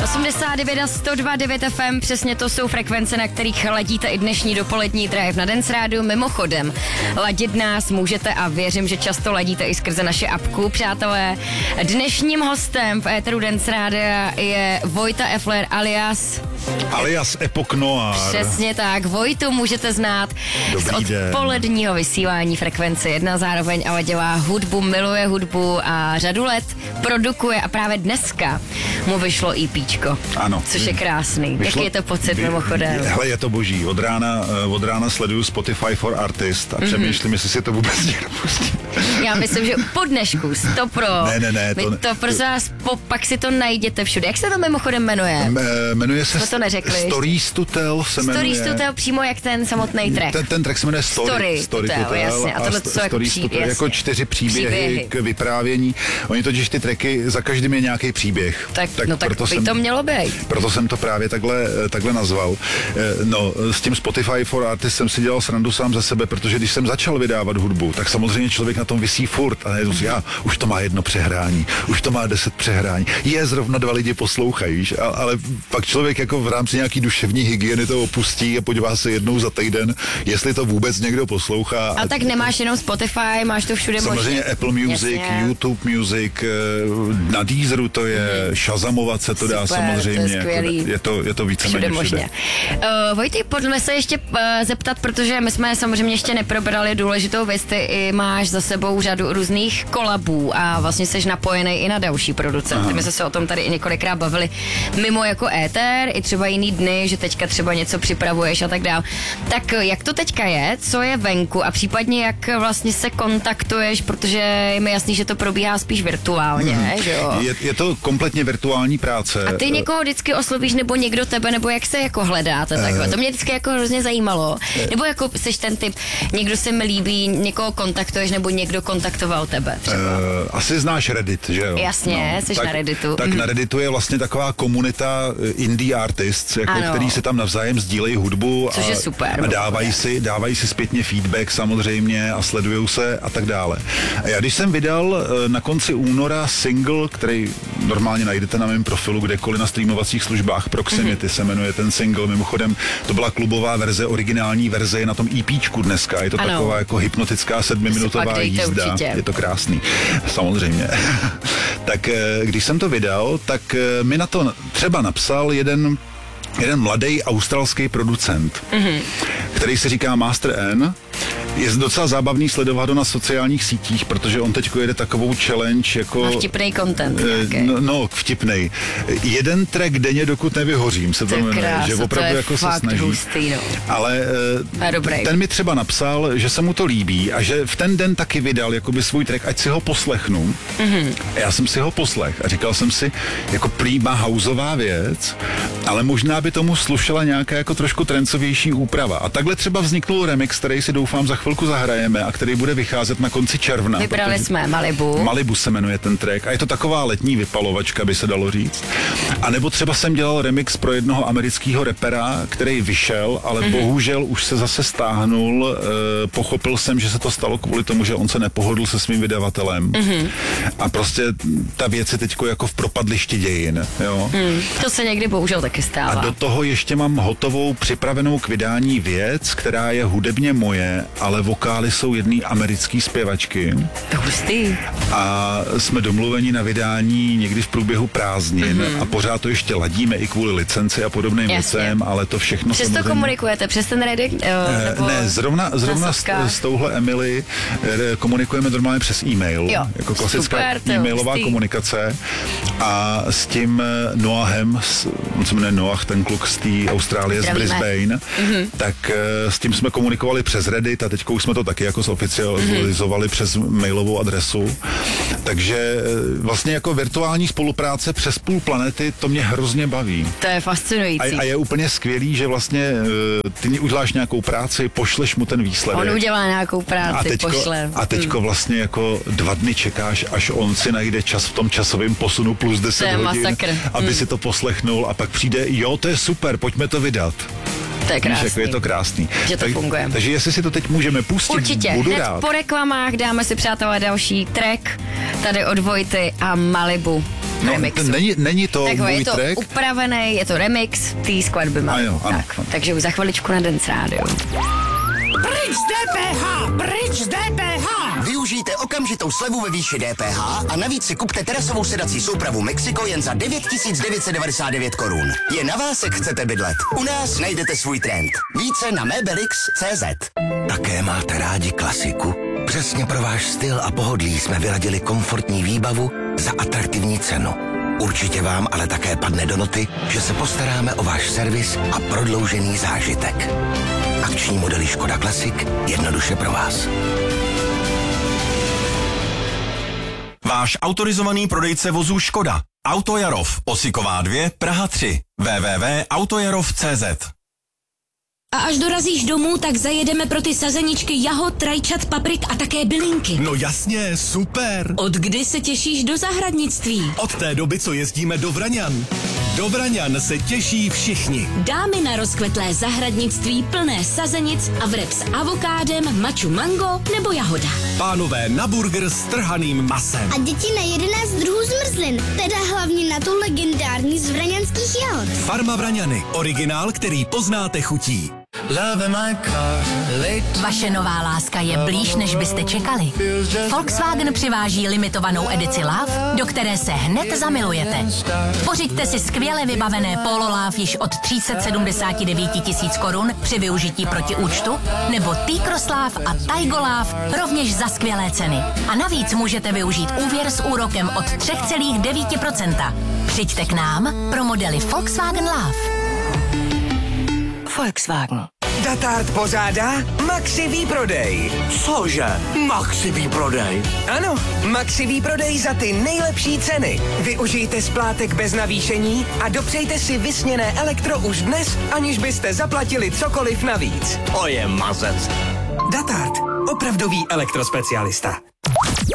89 a 102.9 FM, přesně to jsou frekvence, na kterých ladíte i dnešní dopolední drive na Dance Rádiu. Mimochodem, ladit nás můžete a věřím, že často ladíte i skrze naše apku. Přátelé, dnešním hostem v éteru Dance Rádia je Vojta Effler alias Epoch Noir. Přesně tak, Vojtu můžete znát z odpoledního vysílání frekvence 1, zároveň ale dělá hudbu, miluje hudbu a řadu let produkuje a právě dneska mu vyšlo EPčko. Ano. Což je krásný. Jaký je to pocit mimochodem? Hele, je to boží. Od rána sleduju Spotify for Artist a přemýšlím, jestli si to vůbec někdo pustí. Já myslím, že po dnešku, stopro. Ne. To prosím vás, pak si to najděte všude. Jak se to mimochodem jmenuje? Jmenuje se Jsme to neřekli. Stories to Tell se jmenuje. Stories to Tell přímo jak ten samotný track. Ten track se jmenuje Story to Tell. Jasně. A tohle to jako jako 4 příběhy k vyprávění. Oni totiž ty tracky, za každým je nějaký příběh. Tak by to mělo být. Proto jsem to právě takhle nazval. No, s tím Spotify for Artists jsem si dělal srandu sám ze sebe, protože když jsem začal vydávat hudbu, tak samozřejmě člověk na tom visí furt a najednou si už to má 1 přehrání, už to má 10 přehrání. Zrovna 2 lidi poslouchají, ale pak člověk jako v rámci nějaký duševní hygieny to opustí a podívá se jednou za týden, jestli to vůbec někdo poslouchá. A tak nemáš jenom Spotify, máš to všude možná. Samozřejmě Apple Music, jasně. YouTube Music, na Deezeru to je, Shazamovat se to dá samozřejmě. Je to víceméně všude. Vojty, pojďme se ještě zeptat, protože my jsme samozřejmě ještě neprobrali důležitou věc, ty i máš za sebou řadu různých kolabů a vlastně seš napojený i na další producenty. My jsme se o tom tady i několikrát bavili mimo jako éter, i třeba jiný dny, že teďka třeba něco připravuješ a tak dál. Tak jak to teďka je, co je venku a případně jak vlastně se kontaktuješ, protože je mi jasný, že to probíhá spíš virtuálně, že jo? Je to kompletně virtuální práce. A ty někoho vždycky oslovíš, nebo někdo tebe, nebo jak se jako hledáte takhle? To mě vždycky jako hrozně zajímalo. Nebo jako seš ten typ, někdo se mi líbí, někoho kontaktuješ, nebo někdo kontaktoval tebe třeba? Asi znáš Reddit, že jo? Jasně, jsi na Redditu. Tak na Redditu je vlastně taková komunita indie artists, jako který si tam navzájem sdílejí hudbu. Což je super. A dávají si zpětně feedback samozřejmě a sledujou se a tak dále. A já když jsem vydal na konci února single, který normálně najdete na mém profilu kdekoliv na streamovacích službách, Proximity se jmenuje ten single, mimochodem to byla klubová verze, originální verze je na tom EPčku dneska, je to taková jako hypnotická 7minutová jízda, určitě. Je to krásný, samozřejmě. Tak když jsem to vydal, tak mi na to třeba napsal jeden mladý australský producent, který se říká Master N. Je docela zábavný sledovat ho na sociálních sítích, protože on teďko jede takovou challenge jako... Má vtipnej content nějaký. No, vtipnej. 1 track denně, dokud nevyhořím, se to jmenuje, že opravdu jako se snaží. Hustý, no. Ale ten mi třeba napsal, že se mu to líbí a že v ten den taky vydal jakoby svůj track, ať si ho poslechnu. A já jsem si ho poslech a říkal jsem si, jako prý má houseová věc, ale možná by tomu slušela nějaká jako trošku trencovější úprava. A takhle třeba vzniknul remix, který si doufám za chvilku zahrajeme a který bude vycházet na konci června. Vybrali jsme Malibu. Malibu se jmenuje ten track a je to taková letní vypalovačka, by se dalo říct. A nebo třeba jsem dělal remix pro jednoho amerického rapera, který vyšel, ale bohužel už se zase stáhnul. Pochopil jsem, že se to stalo kvůli tomu, že on se nepohodl se svým vydavatelem. A prostě ta věc je teďko jako v propadlišti dějin. Jo? To se někdy bohužel taky stává. A do toho ještě mám hotovou, připravenou k vydání věc, která je hudebně moje, ale vokály jsou jedný americký zpěvačky. To hustý. A jsme domluveni na vydání někdy v průběhu prázdnin a pořád to ještě ladíme i kvůli licenci a podobným věcem, ale to všechno přes samozřejmě... to komunikujete? Přes ten Reddit? Ne, zrovna s touhle Emily komunikujeme normálně přes e-mail. Jo, jako klasická e-mailová komunikace. A s tím Noahem, on se jmenuje Noah, ten kluk z té Austrálie, z Brisbane, tak s tím jsme komunikovali přes Reddit a teďka už jsme to taky jako zoficializovali přes mailovou adresu. Takže vlastně jako virtuální spolupráce přes půl planety, to mě hrozně baví. To je fascinující. A je úplně skvělý, že vlastně ty uděláš nějakou práci, pošleš mu ten výsledek. On udělá nějakou práci, pošle. A teďko vlastně jako 2 dny čekáš, až on si najde čas v tom časovém posunu plus 10 hodin, masakr. Aby si to poslechnul a pak přijde, jo, to je super, pojďme to vydat. To je krásný. Jako je to krásný. Že to funguje. Takže jestli si to teď můžeme pustit, určitě. Budu hned rád. Po reklamách dáme si, přátelé, další track tady od Vojty a Malibu. remixu. Není to Takhle, můj je to track. upravený, je to remix té skladby. Ano. Takže už za chviličku na Dance Radio. Pryč z DPH! Pryč z DPH! Využijte okamžitou slevu ve výši DPH a navíc si kupte terasovou sedací soupravu Mexiko jen za 9 999 korun. Je na vás, jak chcete bydlet. U nás najdete svůj trend. Více na Mebelix.cz. Také máte rádi klasiku? Přesně pro váš styl a pohodlí jsme vyladili komfortní výbavu za atraktivní cenu. Určitě vám ale také padne do noty, že se postaráme o váš servis a prodloužený zážitek. Akční modely Škoda Classic jednoduše pro vás. Váš autorizovaný prodejce vozů Škoda. Auto Jarov, Osiková 2, Praha 3. www.autojarov.cz. A až dorazíš domů, tak zajedeme pro ty sazeničky jahod, rajčat, paprik a také bylinky. No jasně, super. Od kdy se těšíš do zahradnictví? Od té doby, co jezdíme do Vraňan. Do Vraňan se těší všichni. Dámy na rozkvetlé zahradnictví plné sazenic a vreb s avokádem, maču mango nebo jahoda. Pánové na burger s trhaným masem. A děti na 11 druhů zmrzlin, teda hlavně na tu legendární z vraňanských jahod. Farma Vraňany, originál, který poznáte chutí. Vaše nová láska je blíž, než byste čekali. Volkswagen přiváží limitovanou edici Love, do které se hned zamilujete. Pořiďte si skvěle vybavené Polo Love již od 379 000 korun při využití proti účtu, nebo T-Cross Love a Taigo Love rovněž za skvělé ceny. A navíc můžete využít úvěr s úrokem od 3,9%. Přijďte k nám pro modely Volkswagen Love. Volkswagen. Datart pořádá Maxi výprodej. Cože? Maxi výprodej? Ano, Maxi výprodej za ty nejlepší ceny. Využijte splátek bez navýšení a dopřejte si vysněné elektro už dnes, aniž byste zaplatili cokoliv navíc. To je mazec. Datart, opravdový elektrospecialista.